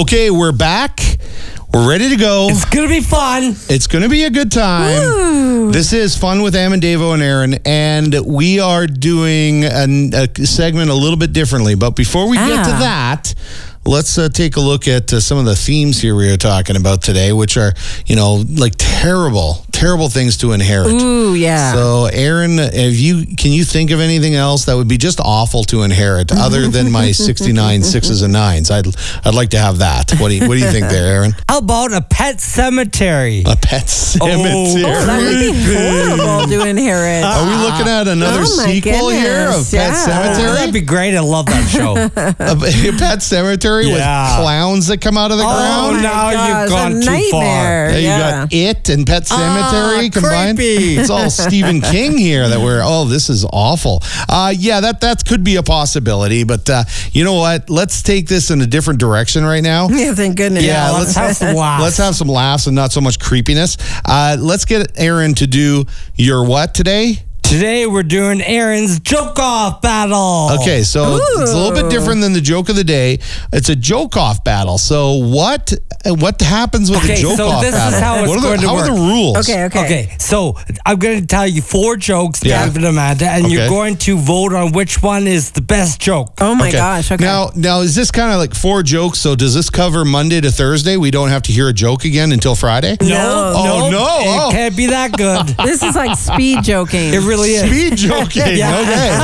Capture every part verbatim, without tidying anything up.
Okay, we're back. We're ready to go. It's going to be fun. It's going to be a good time. Woo. This is Fun with Am and Davo and Aaron, and we are doing an, a segment a little bit differently. But before we ah. get to that, let's uh, take a look at uh, some of the themes here we are talking about today, which are, you know, like terrible, terrible things to inherit. Ooh, yeah. So, Aaron, have you can you think of anything else that would be just awful to inherit other than my sixty-nine sixes and nines? I'd I'd like to have that. What do you, what do you think there, Aaron? How about a pet cemetery? A pet cemetery. Oh, that would be horrible to inherit. Are we looking at another Oh, my sequel here of goodness, Pet yeah. Cemetery? Oh, that'd be great. I love that show. A, a Pet Cemetery with Yeah. clowns that come out of the Oh, ground? my now gosh, you've gone a too far. nightmare. Yeah, you Yeah. got It and Pet Cemetery Ah, combined. creepy. It's all Stephen King here that we're, oh, this is awful. Uh, yeah, that, that could be a possibility, but uh, you know what? Let's take this in a different direction right now. Yeah, thank goodness. Yeah, let's have some laughs. Let's have some laughs and not so much creepiness. Uh, let's get Aaron to do your what today? Today we're doing Aaron's joke-off battle. Okay, so Ooh. it's a little bit different than the joke of the day. It's a joke-off battle. So what what happens with Okay, a so joke-off this is battle? how it's what are going the, to how work. are the rules? Okay, okay. Okay, so I'm going to tell you four jokes, Yeah. David and Amanda, and Okay. you're going to vote on which one is the best joke. Oh, my Okay. gosh. Okay. Now, now is this kind of like four jokes? So does this cover Monday to Thursday? We don't have to hear a joke again until Friday? No. Oh, no. It Oh. can't be that good. This is like speed joking. It really is. Speed joking. Yeah.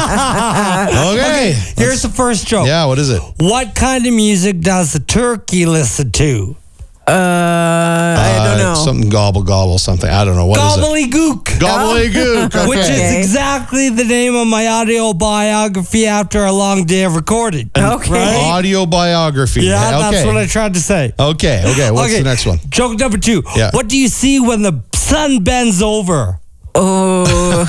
Okay. Okay. Here's the first joke. Yeah, what is it? What kind of music does the turkey listen to? Uh, I don't know. Uh, something gobble gobble something. I don't know. What is it? Gobbledygook. Gobbledygook. Okay. Which is Okay. exactly the name of my audio biography after a long day of recording. Okay. Right? Audio biography. Yeah, okay. that's what I tried to say. Okay, okay. What's Okay, the next one? Joke number two. Yeah. What do you see when the sun bends over? Oh,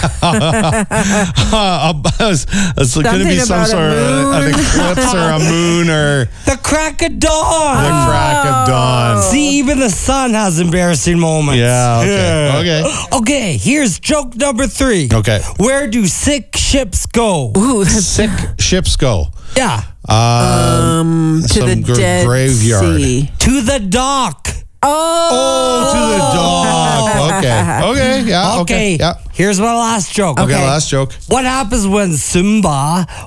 Uh, it's it's going to be Something some about a sort of an moon. eclipse or a moon or The crack of the dawn. crack of dawn. See, even the sun has embarrassing moments. Yeah, okay, okay. Okay, here's joke number three. Okay. Where do sick ships go? ooh, that's Sick ships go. Yeah, Um, to some the gr- Dead graveyard. Sea. to the dock. Oh, To the dock. Okay. Okay. Yeah. Okay. Okay, Yeah. here's my last joke. Okay. Last joke. What happens when Simba